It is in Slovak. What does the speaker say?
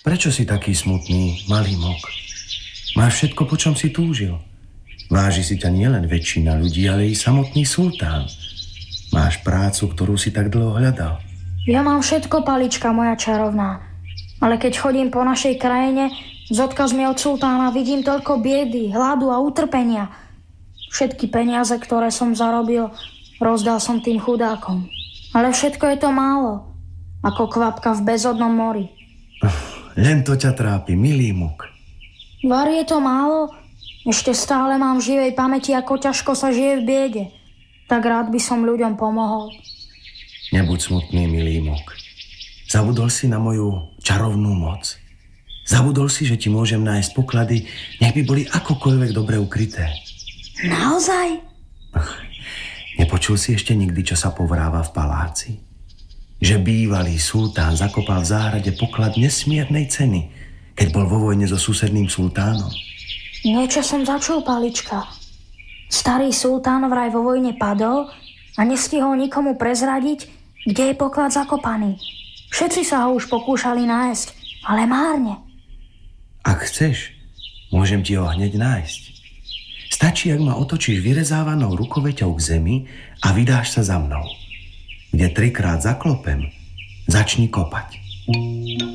Prečo si taký smutný, malý mok? Máš všetko, po čom si túžil. Váži si ťa nielen väčšina ľudí, ale i samotný sultán. Máš prácu, ktorú si tak dlho hľadal. Ja mám všetko, Palička moja čarovná. Ale keď chodím po našej krajine, s odkazmi od sultána vidím toľko biedy, hladu a utrpenia. Všetky peniaze, ktoré som zarobil, rozdal som tým chudákom. Ale všetko je to málo, ako kvapka v bezodnom mori. Len to ťa trápi, milý mok. Var je to málo? Ešte stále mám v živej pamäti, ako ťažko sa žije v biede. Tak rád by som ľuďom pomohol. Nebuď smutný, milý mok. Zabudol si na moju čarovnú moc? Zabudol si, že ti môžem nájsť poklady, nech by boli akokoľvek dobre ukryté? Naozaj? Nepočul si ešte nikdy, čo sa povráva v paláci? Že bývalý sultán zakopal v záhrade poklad nesmiernej ceny, keď bol vo vojne so susedným sultánom? Niečo som začul, Palička. Starý sultán vraj vo vojne padol a nestihol nikomu prezradiť, kde je poklad zakopaný. Všetci sa ho už pokúšali nájsť, ale márne. Ak chceš, môžem ti ho hneď nájsť. Stačí, ak ma otočíš vyrezávanou rukoveťou k zemi a vydáš sa za mnou. Kde 3-krát zaklopem, začni kopať.